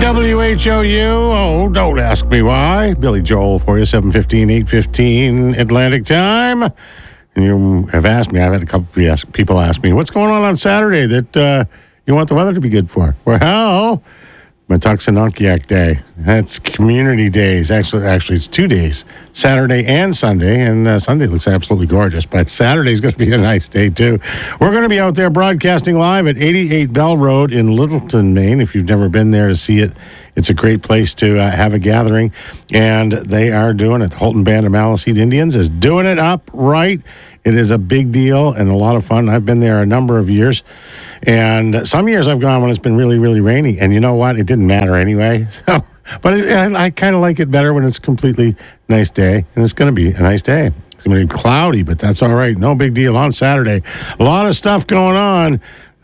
WHOU. Oh, don't ask me why. Billy Joel for you, 7:15, 8:15 Atlantic time. And you have asked me, I've had a couple of people ask me, what's going on Saturday that you want the weather to be good for? Well, Matuxanonkiak Day. That's community days. Actually, it's 2 days, Saturday and Sunday. And Sunday looks absolutely gorgeous, but Saturday's going to be a nice day, too. We're going to be out there broadcasting live at 88 Bell Road in Littleton, Maine. If you've never been there to see it, it's a great place to have a gathering. And they are doing it. The Holton Band of Maliseet Indians is doing it up right. It is a big deal and a lot of fun. I've been there a number of years. And some years I've gone when it's been really, really rainy. And you know what? It didn't matter anyway. So, but I kind of like it better when it's a completely nice day. And it's going to be a nice day. It's going to be cloudy, but that's all right. No big deal on Saturday. A lot of stuff going on.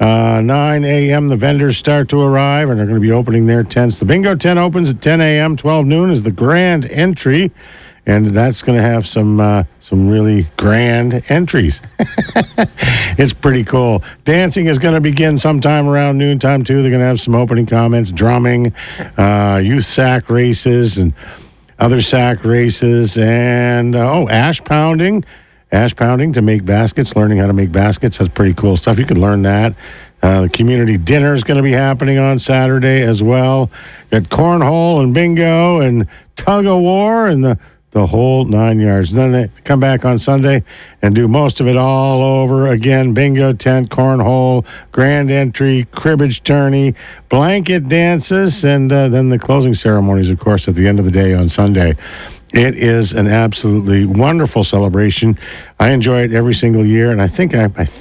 9 a.m. the vendors start to arrive, and they're going to be opening their tents. The bingo tent opens at 10 a.m. 12 noon is the grand entry. And that's going to have some really grand entries. It's pretty cool. Dancing is going to begin sometime around noontime, too. They're going to have some opening comments, drumming, youth sack races, and other sack races, and, ash pounding. Ash pounding to make baskets, learning how to make baskets. That's pretty cool stuff. You can learn that. The community dinner is going to be happening on Saturday as well. Got cornhole and bingo and tug of war and the whole 9 yards. Then they come back on Sunday and do most of it all over again. Bingo tent, cornhole, grand entry, cribbage tourney, blanket dances, and then the closing ceremonies, of course, at the end of the day on Sunday. It is an absolutely wonderful celebration. I enjoy it every single year, and I think,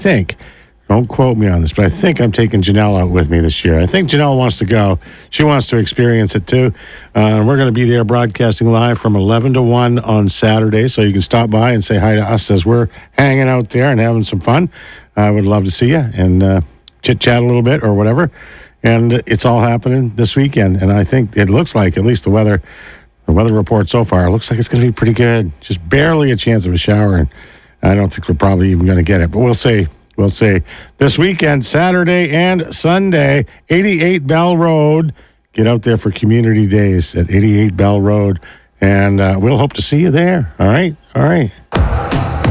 don't quote me on this, but I think I'm taking Janelle out with me this year. I think Janelle wants to go. She wants to experience it, too. We're going to be there broadcasting live from 11 to 1 on Saturday, so you can stop by and say hi to us as we're hanging out there and having some fun. I would love to see you and chit-chat a little bit or whatever. And it's all happening this weekend, and I think it looks like, at least the weather report so far, it looks like it's going to be pretty good. Just barely a chance of a shower, and I don't think we're probably even going to get it, but we'll see. We'll see. This weekend, Saturday and Sunday, 88 Bell Road. Get out there for community days at 88 Bell Road, and we'll hope to see you there. All right? All right.